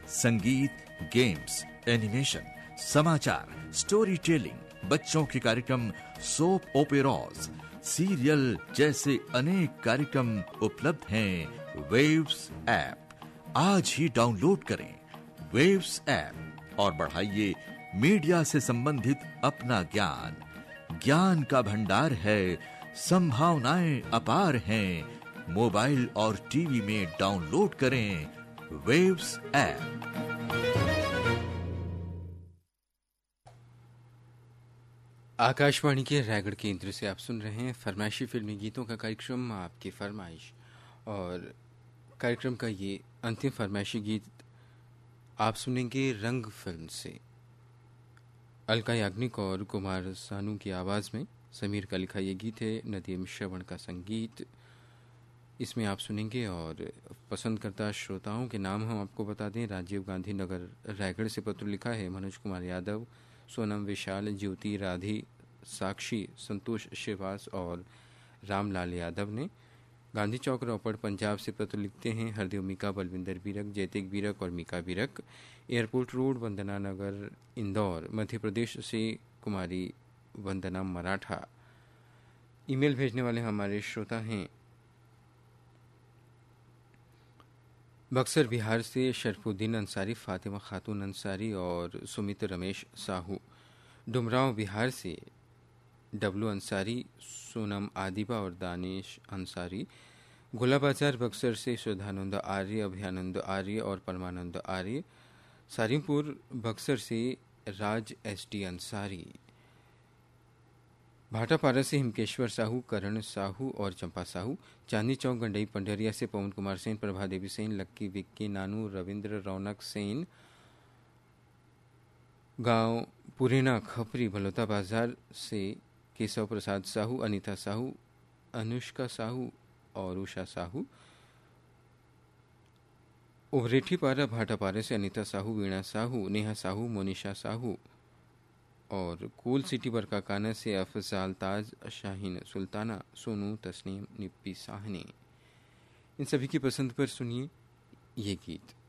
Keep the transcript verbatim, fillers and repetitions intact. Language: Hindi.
संगीत, गेम्स, एनिमेशन, समाचार, स्टोरी टेलिंग, बच्चों के कार्यक्रम, सोप ओपेराज, सीरियल जैसे अनेक कार्यक्रम उपलब्ध हैं वेव्स ऐप। आज ही डाउनलोड करें वेव्स ऐप और बढ़ाइए मीडिया से संबंधित अपना ज्ञान। ज्ञान का भंडार है, संभावनाएं अपार हैं। मोबाइल और टीवी में डाउनलोड करें वेव्स ऐप। आकाशवाणी के रायगढ़ केंद्र से आप सुन रहे हैं फरमाइशी फिल्मी गीतों का कार्यक्रम आपकी फरमाइश, और कार्यक्रम का ये अंतिम फरमाइशी गीत आप सुनेंगे रंग फिल्म से। अलका याग्निक और कुमार सानू की आवाज़ में समीर का लिखा ये गीत है, नदीम श्रवण का संगीत इसमें आप सुनेंगे। और पसंद करता श्रोताओं के नाम हम आपको बता दें। राजीव गांधी नगर रायगढ़ से पत्र लिखा है मनोज कुमार यादव, सोनम विशाल, ज्योति, राधी, साक्षी, संतोष श्रीवास और रामलाल यादव ने। गांधी चौक रोपड़ पंजाब से पत्र लिखते हैं हरदेव मीका, बलविंदर बीरक, जयतिक बीरक और मीका बीरक। एयरपोर्ट रोड, वंदना नगर, इंदौर मध्य प्रदेश से कुमारी वंदना मराठा। ईमेल भेजने वाले हमारे श्रोता हैं बक्सर बिहार से शरफुद्दीन अंसारी, फातिमा खातून अंसारी और सुमित रमेश साहू। डुमराव बिहार से डब्लू अंसारी, सोनम आदिबा और दानिश अंसारी। गोला बाजार बक्सर से सुधानंद आर्य, अभयानंद आर्य और परमानंद आर्य। सारिमपुर बक्सर से राज एस टी अंसारी। भाटापारा से हिमकेश्वर साहू, करण साहू और चंपा साहू। चांदनी चौक गंडई पंडरिया से पवन कुमार सेन, प्रभा देवी सेन, लक्की, विक्की, नानू, रविंद्र, रौनक सेन। गांव पुरेना खपरी भलोता बाजार से केशव प्रसाद साहू, अनीता साहू, अनुष्का साहू और उषा साहू। उभरेठी पारा भाटापारा से अनीता साहू, वीणा साहू, नेहा साहू, मोनिशा साहू। और कूल सिटी बरकाकाना से अफजाल ताज, शाहीन सुल्ताना, सोनू, तस्नीम, निप्पी साहनी। इन सभी की पसंद पर सुनिए ये गीत।